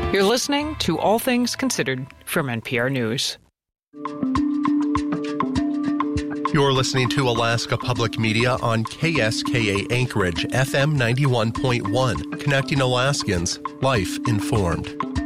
You're listening to All Things Considered from NPR News. You're listening to Alaska Public Media on KSKA Anchorage, FM 91.1, connecting Alaskans, life informed.